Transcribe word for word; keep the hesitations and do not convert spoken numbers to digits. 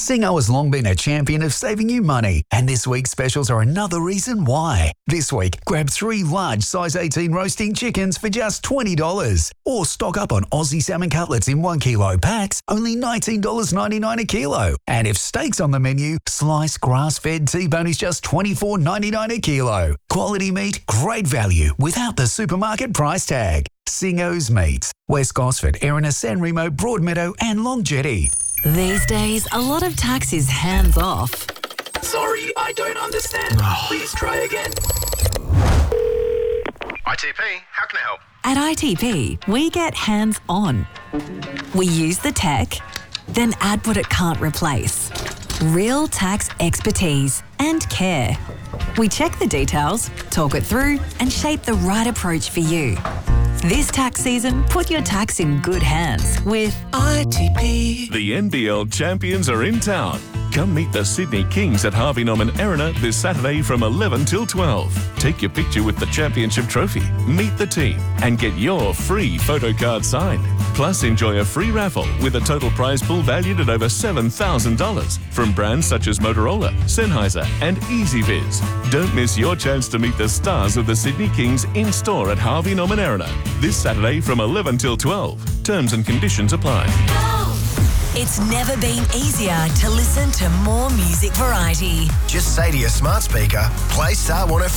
Singo has long been a champion of saving you money, and this week's specials are another reason why. This week, grab three large size eighteen roasting chickens for just twenty dollars. Or stock up on Aussie salmon cutlets in one kilo packs, only nineteen dollars ninety-nine a kilo. And if steak's on the menu, sliced grass-fed T-bone is just twenty-four ninety-nine a kilo. Quality meat, great value, without the supermarket price tag. Singo's Meats, West Gosford, Erina, San Remo, Broadmeadow and Long Jetty. These days, a lot of tax is hands-off. Sorry, I don't understand. Please try again. I T P, how can I help? At I T P, we get hands-on. We use the tech, then add what it can't replace. Real tax expertise and care. We check the details, talk it through, and shape the right approach for you. This tax season, put your tax in good hands with I T P. The N B L champions are in town. Come meet the Sydney Kings at Harvey Norman Erina this Saturday from eleven till twelve. Take your picture with the championship trophy, meet the team, and get your free photo card signed. Plus, enjoy a free raffle with a total prize pool valued at over seven thousand dollars from brands such as Motorola, Sennheiser, and EasyViz. Don't miss your chance to meet the stars of the Sydney Kings in store at Harvey Norman Erina this Saturday from eleven till twelve. Terms and conditions apply. It's never been easier to listen to more music variety. Just say to your smart speaker, play Star one oh four.